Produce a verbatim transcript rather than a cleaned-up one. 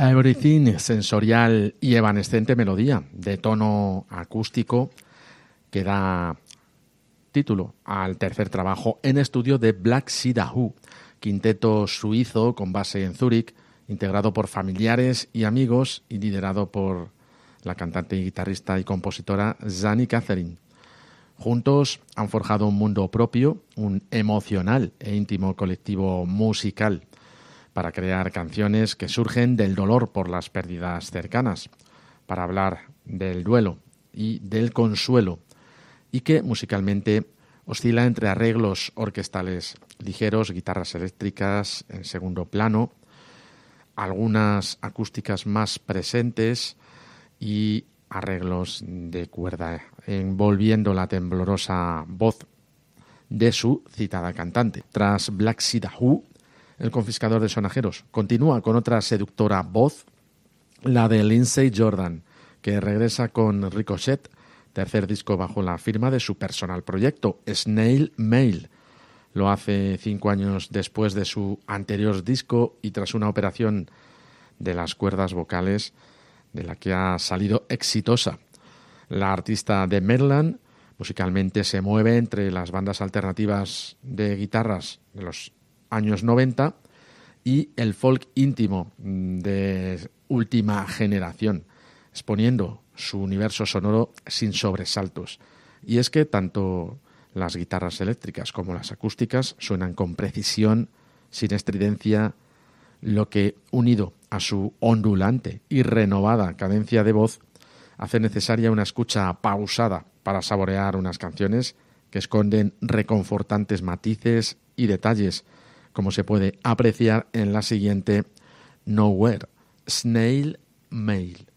Everything, sensorial y evanescente melodía de tono acústico que da título al tercer trabajo en estudio de Black Sea Dahu, quinteto suizo con base en Zúrich, integrado por familiares y amigos y liderado por la cantante, guitarrista y compositora Zanny Catherine. Juntos han forjado un mundo propio, un emocional e íntimo colectivo musical, para crear canciones que surgen del dolor por las pérdidas cercanas, para hablar del duelo y del consuelo, y que musicalmente oscila entre arreglos orquestales ligeros, guitarras eléctricas en segundo plano, algunas acústicas más presentes y arreglos de cuerda envolviendo la temblorosa voz de su citada cantante. Tras Black Sea Dahu, el confiscador de sonajeros continúa con otra seductora voz, la de Lindsey Jordan, que regresa con Ricochet, tercer disco bajo la firma de su personal proyecto, Snail Mail. Lo hace cinco años después de su anterior disco y tras una operación de las cuerdas vocales de la que ha salido exitosa. La artista de Maryland musicalmente se mueve entre las bandas alternativas de guitarras de los años noventa y el folk íntimo de última generación, exponiendo su universo sonoro sin sobresaltos. Y es que tanto las guitarras eléctricas como las acústicas suenan con precisión, sin estridencia, lo que, unido a su ondulante y renovada cadencia de voz, hace necesaria una escucha pausada para saborear unas canciones que esconden reconfortantes matices y detalles, como se puede apreciar en la siguiente Nowhere, Snail Mail.